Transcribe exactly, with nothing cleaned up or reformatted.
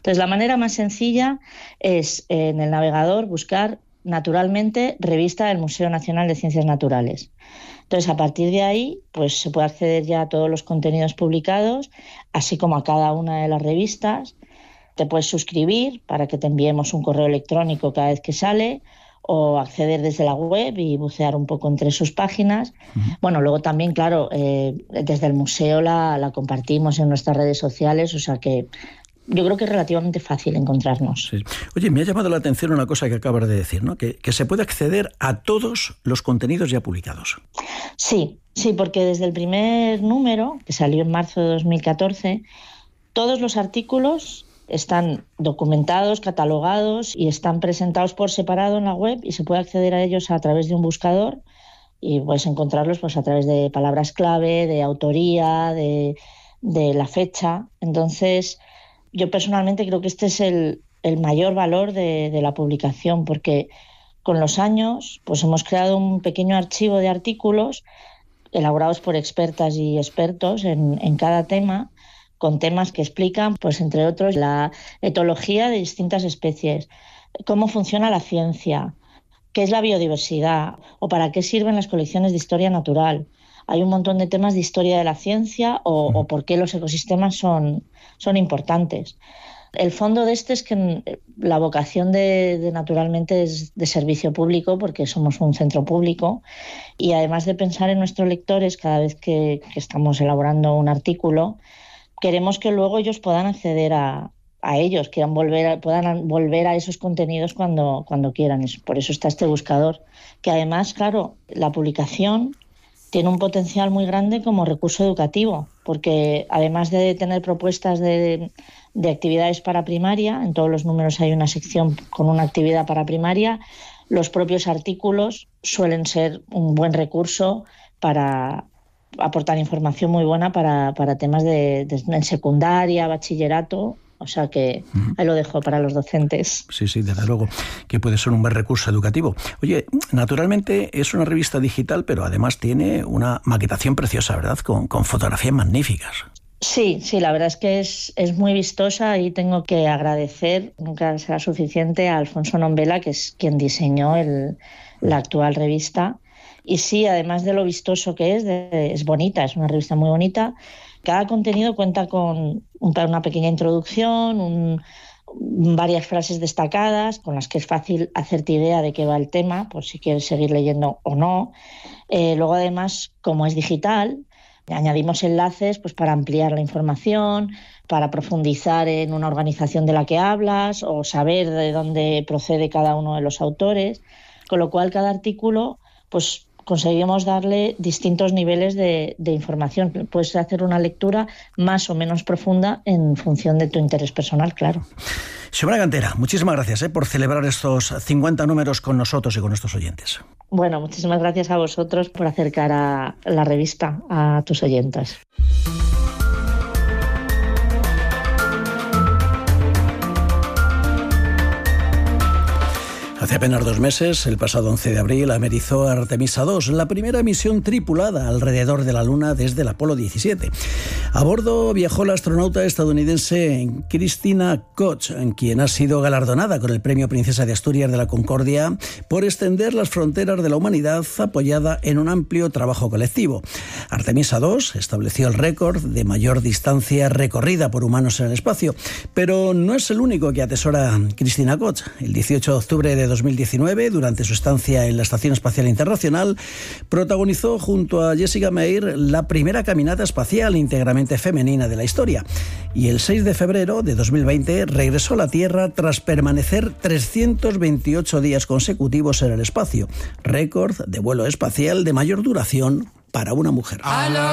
Entonces, la manera más sencilla es en el navegador buscar naturalmente revista del Museo Nacional de Ciencias Naturales. Entonces, a partir de ahí, pues se puede acceder ya a todos los contenidos publicados, así como a cada una de las revistas. Te puedes suscribir para que te enviemos un correo electrónico cada vez que sale, o acceder desde la web y bucear un poco entre sus páginas. Uh-huh. Bueno, luego también, claro, eh, desde el museo la, la compartimos en nuestras redes sociales, o sea que yo creo que es relativamente fácil encontrarnos. Sí. Oye, me ha llamado la atención una cosa que acabas de decir, ¿no? Que, que se puede acceder a todos los contenidos ya publicados. Sí, sí, porque desde el primer número, que salió en marzo de dos mil catorce, todos los artículos están documentados, catalogados y están presentados por separado en la web y se puede acceder a ellos a través de un buscador y puedes encontrarlos pues a través de palabras clave, de autoría, de, de la fecha. Entonces, yo personalmente creo que este es el, el mayor valor de, de la publicación, porque con los años pues hemos creado un pequeño archivo de artículos elaborados por expertas y expertos en, en cada tema, con temas que explican, pues entre otros, la etología de distintas especies, cómo funciona la ciencia, qué es la biodiversidad o para qué sirven las colecciones de historia natural. Hay un montón de temas de historia de la ciencia o, o por qué los ecosistemas son, son importantes. El fondo de este es que la vocación de, de Naturalmente es de servicio público, porque somos un centro público, y además de pensar en nuestros lectores cada vez que, que estamos elaborando un artículo, queremos que luego ellos puedan acceder a, a ellos, quieran volver a, puedan volver a esos contenidos cuando, cuando quieran. Por eso está este buscador, que además, claro, la publicación tiene un potencial muy grande como recurso educativo, porque además de tener propuestas de, de actividades para primaria, en todos los números hay una sección con una actividad para primaria, los propios artículos suelen ser un buen recurso para aportar información muy buena para, para temas de, de en secundaria, bachillerato, o sea que uh-huh. ahí lo dejo para los docentes. Sí, sí, desde luego, que puede ser un buen recurso educativo. Oye, Naturalmente es una revista digital, pero además tiene una maquetación preciosa, ¿verdad? Con, con fotografías magníficas. Sí, sí, la verdad es que es, es muy vistosa y tengo que agradecer, nunca será suficiente, a Alfonso Nombela, que es quien diseñó el, la actual revista. Y sí, además de lo vistoso que es, de, es bonita, es una revista muy bonita. Cada contenido cuenta con una pequeña introducción, un, varias frases destacadas con las que es fácil hacerte idea de qué va el tema, por si quieres seguir leyendo o no. Eh, luego, además, como es digital, añadimos enlaces pues, para ampliar la información, para profundizar en una organización de la que hablas o saber de dónde procede cada uno de los autores. Con lo cual, cada artículo pues conseguimos darle distintos niveles de, de información. Puedes hacer una lectura más o menos profunda en función de tu interés personal, claro. Xiomara Cantera, muchísimas gracias eh, por celebrar estos cincuenta números con nosotros y con nuestros oyentes. Bueno, muchísimas gracias a vosotros por acercar a la revista a tus oyentes. Hace apenas dos meses, el pasado once de abril, amerizó Artemisa dos, la primera misión tripulada alrededor de la Luna desde el Apolo diecisiete. A bordo viajó la astronauta estadounidense Christina Koch, quien ha sido galardonada con el Premio Princesa de Asturias de la Concordia por extender las fronteras de la humanidad apoyada en un amplio trabajo colectivo. Artemisa dos estableció el récord de mayor distancia recorrida por humanos en el espacio, pero no es el único que atesora Christina Koch. El dieciocho de octubre de dos mil diecinueve, durante su estancia en la Estación Espacial Internacional, protagonizó junto a Jessica Meir la primera caminata espacial íntegramente femenina de la historia. Y el seis de febrero de dos mil veinte regresó a la Tierra tras permanecer trescientos veintiocho días consecutivos en el espacio, récord de vuelo espacial de mayor duración para una mujer.